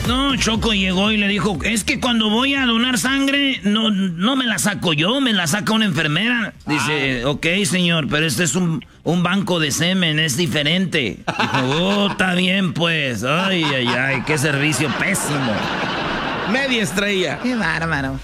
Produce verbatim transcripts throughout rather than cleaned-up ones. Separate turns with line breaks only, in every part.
No, Choco llegó y le dijo, es que cuando voy a donar sangre, no, no me la saco yo, me la saca una enfermera. Dice, ah. ok, señor, pero este es un, un banco de semen, es diferente. Dijo, oh, está bien, pues. Ay, ay, ay, qué servicio pésimo.
Media estrella.
Qué bárbaro.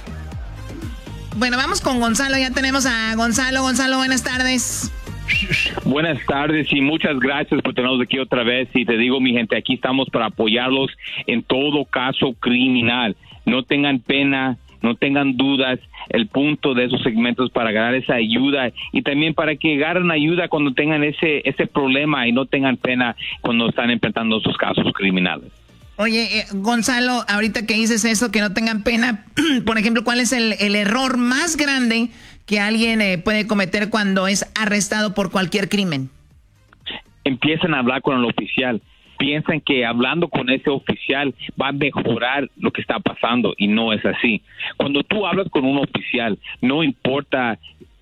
Bueno, vamos con Gonzalo, ya tenemos a Gonzalo. Gonzalo, buenas tardes.
Buenas tardes y muchas gracias por tenernos aquí otra vez. Y te digo, mi gente, aquí estamos para apoyarlos en todo caso criminal. No tengan pena, no tengan dudas. El punto de esos segmentos para ganar esa ayuda y también para que agarren ayuda cuando tengan ese ese problema y no tengan pena cuando están enfrentando esos casos criminales.
Oye, eh, Gonzalo, ahorita que dices eso, que no tengan pena, por ejemplo, ¿cuál es el, el error más grande que alguien eh, puede cometer cuando es arrestado por cualquier crimen?
Empiezan a hablar con el oficial. Piensan que hablando con ese oficial va a mejorar lo que está pasando y no es así. Cuando tú hablas con un oficial, no importa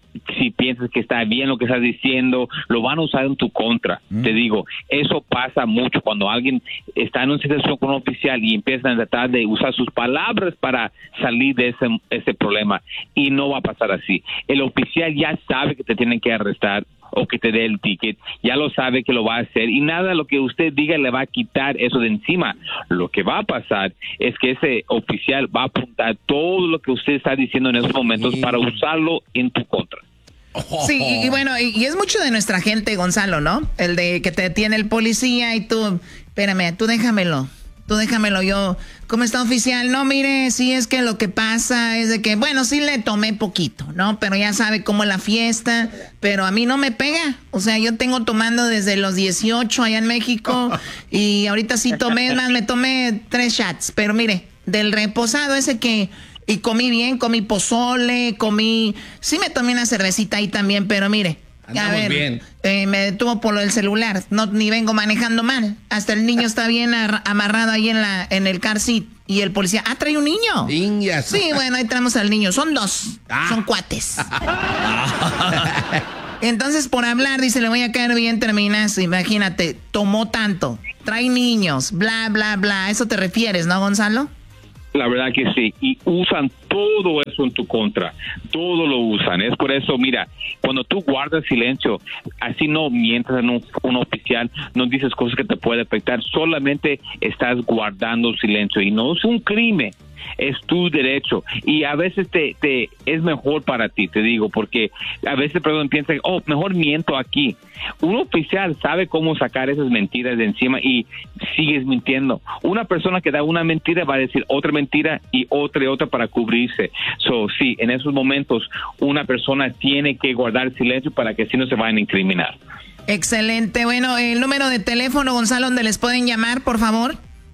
si piensas que está bien lo que estás diciendo, lo van a usar en tu contra. Mm. Te digo, eso pasa mucho cuando alguien está en una situación con un oficial y empiezan a tratar de usar sus palabras para salir de ese, ese problema y no va a pasar así. El oficial ya sabe que te tienen que arrestar o que te dé el ticket, ya lo sabe que lo va a hacer y nada lo que usted diga le va a quitar eso de encima. Lo que va a pasar es que ese oficial va a apuntar todo lo que usted está diciendo en esos momentos para usarlo en tu contra.
Sí, y, y bueno, y, y es mucho de nuestra gente, Gonzalo, ¿no? El de que te detiene el policía y tú, espérame, tú déjamelo, tú déjamelo yo. ¿Cómo está, oficial? No, mire, sí es que lo que pasa es de que, bueno, sí le tomé poquito, ¿no? Pero ya sabe cómo es la fiesta, pero a mí no me pega. O sea, yo tengo tomando desde los dieciocho allá en México y ahorita sí tomé, más me tomé tres shots, pero mire, del reposado ese que... Y comí bien, comí pozole, comí... Sí me tomé una cervecita ahí también, pero mire...
Andamos
a ver,
bien.
Eh, me detuvo por lo del celular. No, ni vengo manejando mal. Hasta el niño está bien ar- amarrado ahí en la en el car seat. Y el policía... Ah, trae un niño.
Niñas.
Sí, bueno, ahí traemos al niño. Son dos. Ah. Son cuates. Entonces, por hablar, dice, le voy a caer bien, terminas. Imagínate, tomó tanto. Trae niños, bla, bla, bla. ¿A eso te refieres, no, Gonzalo?
La verdad que sí, y usan todo eso en tu contra, todo lo usan. Es por eso, mira, cuando tú guardas silencio, así no mientas en un, un oficial, no dices cosas que te pueden afectar, solamente estás guardando silencio y no es un crimen. Es tu derecho y a veces te, te es mejor para ti, te digo, porque a veces perdón, piensan, oh, mejor miento aquí. Un oficial sabe cómo sacar esas mentiras de encima y sigues mintiendo. Una persona que da una mentira va a decir otra mentira y otra y otra para cubrirse. So, sí, en esos momentos una persona tiene que guardar silencio para que así no se vayan a incriminar.
Excelente. Bueno, el número de teléfono, Gonzalo, donde les pueden llamar, por favor.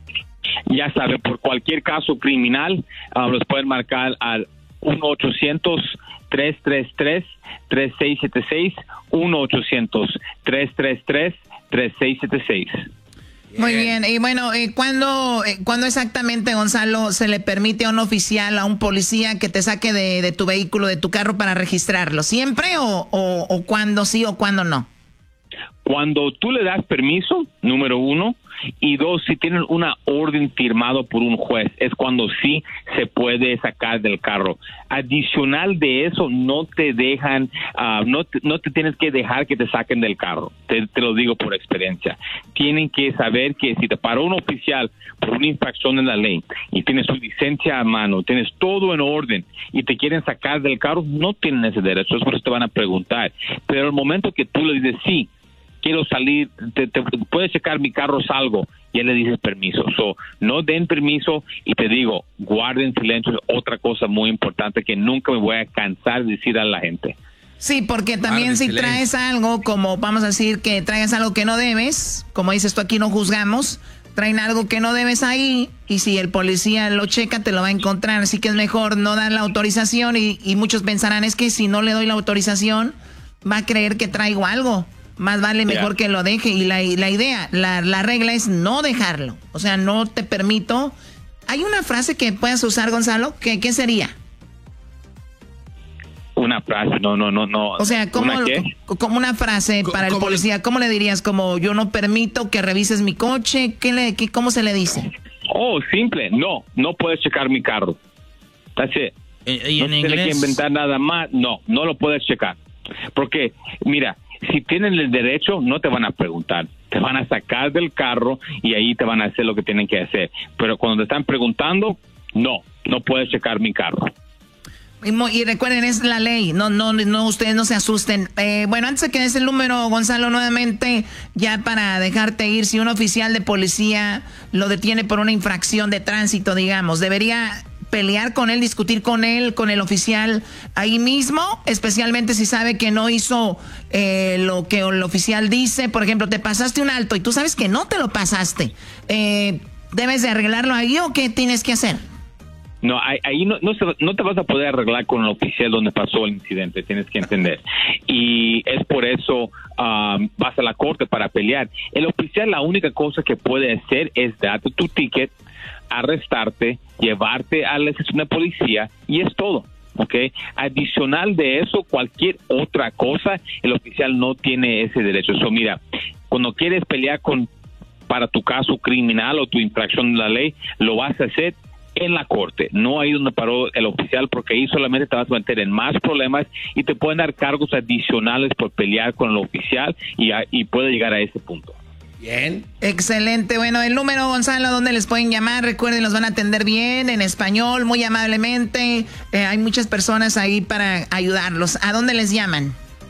Ya saben, por cualquier caso criminal, uh, los pueden marcar al uno ochocientos, tres tres tres, tres seis siete seis, uno ochocientos, tres tres tres, tres seis siete seis.
Muy bien, y bueno, eh, ¿cuándo, eh, ¿cuándo exactamente, Gonzalo, se le permite a un oficial, a un policía que te saque de, de tu vehículo, de tu carro para registrarlo? ¿Siempre o, o, o cuándo sí o cuándo no?
Cuando tú le das permiso, número uno, y dos, si tienen una orden firmado por un juez, es cuando sí se puede sacar del carro. Adicional de eso, no te dejan, uh, no, te, no te tienes que dejar que te saquen del carro. Te, te lo digo por experiencia. Tienen que saber que si te paró un oficial por una infracción en la ley y tienes su licencia a mano, tienes todo en orden y te quieren sacar del carro, no tienen ese derecho. Es por eso te van a preguntar. Pero el momento que tú le dices sí, quiero salir, te, te puedes checar mi carro, salgo, y él le dice permiso. So, no den permiso y te digo, guarden silencio, es otra cosa muy importante que nunca me voy a cansar de decir a la gente.
Sí, porque también Guarden si silencio. Traes algo, como vamos a decir que traigas algo que no debes, como dices tú aquí no juzgamos, traen algo que no debes ahí y si el policía lo checa te lo va a encontrar, así que es mejor no dar la autorización y, y muchos pensarán es que si no le doy la autorización va a creer que traigo algo. Más vale mejor yeah. que lo deje. Y la, la idea, la, la regla es no dejarlo. O sea, no te permito. ¿Hay una frase que puedas usar, Gonzalo? ¿Qué, qué sería?
Una frase, no, no, no, no.
O sea, ¿cómo,
¿Una
como una frase para el policía, ¿cómo le dirías? Como yo no permito que revises mi coche. ¿Qué le, qué, ¿Cómo se le dice?
Oh, simple. No, no puedes checar mi carro. That's it.
¿Y, y
no
en
tienes
inglés?
que inventar nada más. No, no lo puedes checar. Porque, mira, si tienen el derecho, no te van a preguntar. Te van a sacar del carro y ahí te van a hacer lo que tienen que hacer. Pero cuando te están preguntando, no, no puedes checar mi carro.
Y, y recuerden, es la ley. No, no, no, ustedes no se asusten. Eh, bueno, antes de que des el número, Gonzalo, nuevamente, ya para dejarte ir, si un oficial de policía lo detiene por una infracción de tránsito, digamos, debería pelear con él, discutir con él, con el oficial ahí mismo, especialmente si sabe que no hizo eh, lo que el oficial dice. Por ejemplo, te pasaste un alto y tú sabes que no te lo pasaste. Eh, ¿Debes de arreglarlo ahí o qué tienes que hacer?
No, ahí no, no, se, no te vas a poder arreglar con el oficial donde pasó el incidente, tienes que entender. Y es por eso um, vas a la corte para pelear. El oficial, la única cosa que puede hacer es darte tu ticket, arrestarte, llevarte a la estación de policía y es todo. Okay. Adicional de eso, cualquier otra cosa, el oficial no tiene ese derecho. So, mira, cuando quieres pelear con para tu caso criminal o tu infracción de la ley, lo vas a hacer en la corte, no ahí donde paró el oficial, porque ahí solamente te vas a meter en más problemas y te pueden dar cargos adicionales por pelear con el oficial y, a, y puede llegar a ese punto.
Bien.
Excelente. Bueno, el número, Gonzalo, ¿dónde les pueden llamar? Recuerden, los van a atender bien, en español, muy amablemente. Eh, hay muchas personas ahí para ayudarlos. ¿A dónde les llaman?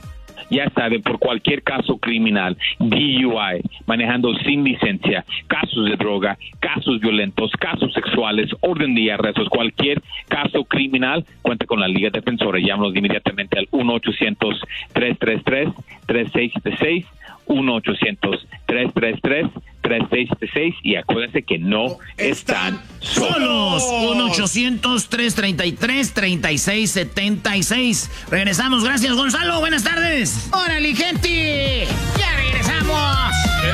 Ya saben, por cualquier caso criminal, D U I, manejando sin licencia, casos de droga, casos violentos, casos sexuales, orden de arrestos, cualquier caso criminal, cuenta con la Liga Defensora. Llámanos inmediatamente al uno ochocientos, tres tres tres, tres seis siete seis, uno ochocientos, tres tres tres, tres seis siete seis y acuérdense que no están solos.
uno ochocientos, tres treinta y tres, treinta y seis setenta y seis. Regresamos, gracias Gonzalo, buenas tardes.
¡Órale, gente! ¡Ya regresamos!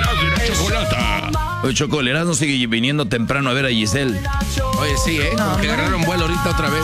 Chocolata.
Oye, Choco, el Erasmo sigue viniendo temprano a ver a Giselle.
Oye, sí, ¿eh?
No,
Como que
no.
agarraron vuelo ahorita otra vez.